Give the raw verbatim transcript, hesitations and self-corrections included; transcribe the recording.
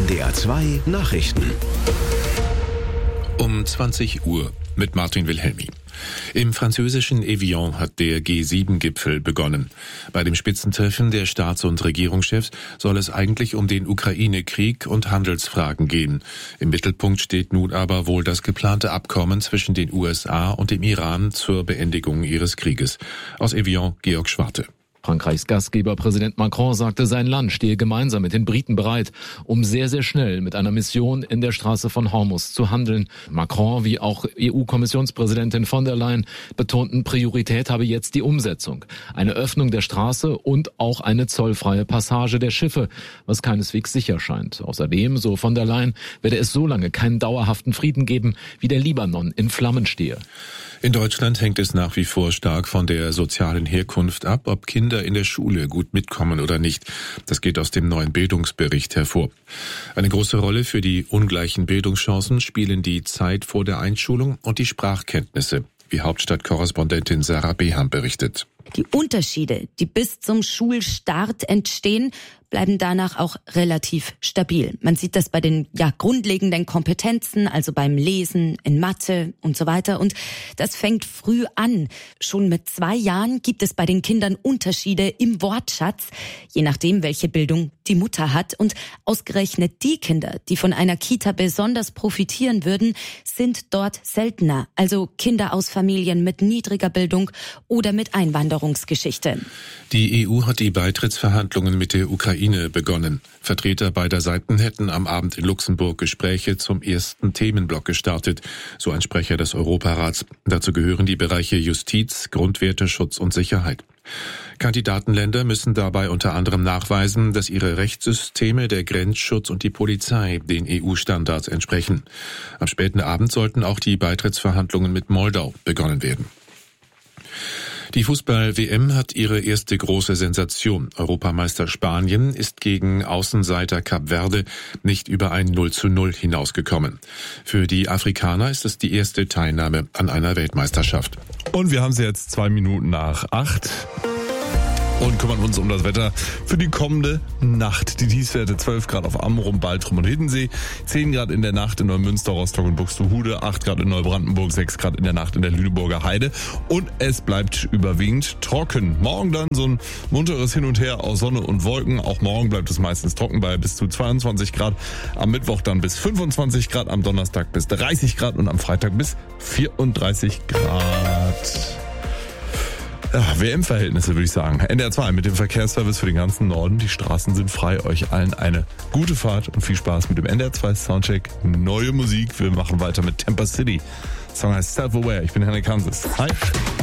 N D R zwei Nachrichten. Um zwanzig Uhr mit Martin Wilhelmi. Im französischen Evian hat der G sieben Gipfel begonnen. Bei dem Spitzentreffen der Staats- und Regierungschefs soll es eigentlich um den Ukraine-Krieg und Handelsfragen gehen. Im Mittelpunkt steht nun aber wohl das geplante Abkommen zwischen den U S A und dem Iran zur Beendigung ihres Krieges. Aus Evian, Georg Schwarte. Frankreichs Gastgeber Präsident Macron sagte, sein Land stehe gemeinsam mit den Briten bereit, um sehr, sehr schnell mit einer Mission in der Straße von Hormuz zu handeln. Macron wie auch E U-Kommissionspräsidentin von der Leyen betonten, Priorität habe jetzt die Umsetzung. Eine Öffnung der Straße und auch eine zollfreie Passage der Schiffe, was keineswegs sicher scheint. Außerdem, so von der Leyen, werde es so lange keinen dauerhaften Frieden geben, wie der Libanon in Flammen stehe. In Deutschland hängt es nach wie vor stark von der sozialen Herkunft ab, ob Kinder in der Schule gut mitkommen oder nicht. Das geht aus dem neuen Bildungsbericht hervor. Eine große Rolle für die ungleichen Bildungschancen spielen die Zeit vor der Einschulung und die Sprachkenntnisse, wie Hauptstadtkorrespondentin Sarah Beham berichtet. Die Unterschiede, die bis zum Schulstart entstehen, bleiben danach auch relativ stabil. Man sieht das bei den ja grundlegenden Kompetenzen, also beim Lesen, in Mathe und so weiter. Und das fängt früh an. Schon mit zwei Jahren gibt es bei den Kindern Unterschiede im Wortschatz, je nachdem, welche Bildung die Mutter hat. Und ausgerechnet die Kinder, die von einer Kita besonders profitieren würden, sind dort seltener. Also Kinder aus Familien mit niedriger Bildung oder mit Einwanderungsgeschichte. Die E U hat die Beitrittsverhandlungen mit der Ukraine begonnen. Vertreter beider Seiten hätten am Abend in Luxemburg Gespräche zum ersten Themenblock gestartet, so ein Sprecher des Europarats. Dazu gehören die Bereiche Justiz, Grundwerte, Schutz und Sicherheit. Kandidatenländer müssen dabei unter anderem nachweisen, dass ihre Rechtssysteme, der Grenzschutz und die Polizei den E U-Standards entsprechen. Am späten Abend sollten auch die Beitrittsverhandlungen mit Moldau begonnen werden. Die Fußball-W M hat ihre erste große Sensation. Europameister Spanien ist gegen Außenseiter Kap Verde nicht über ein null zu null hinausgekommen. Für die Afrikaner ist es die erste Teilnahme an einer Weltmeisterschaft. Und wir haben sie jetzt zwei Minuten nach acht. Und kümmern uns um das Wetter für die kommende Nacht. Die Tiefstwerte zwölf Grad auf Amrum, Baltrum und Hiddensee, zehn Grad in der Nacht in Neumünster, Rostock und Buxtehude, acht Grad in Neubrandenburg, sechs Grad in der Nacht in der Lüneburger Heide. Und es bleibt überwiegend trocken. Morgen dann so ein munteres Hin und Her aus Sonne und Wolken. Auch morgen bleibt es meistens trocken bei bis zu zweiundzwanzig Grad. Am Mittwoch dann bis fünfundzwanzig Grad, am Donnerstag bis dreißig Grad und am Freitag bis vierunddreißig Grad. Ja, W M-Verhältnisse würde ich sagen. N D R zwei mit dem Verkehrsservice für den ganzen Norden. Die Straßen sind frei. Euch allen eine gute Fahrt und viel Spaß mit dem N D R zwei Soundcheck. Neue Musik. Wir machen weiter mit Tampa City. Der Song heißt Self-Aware. Ich bin Henrik Hanses. Hi.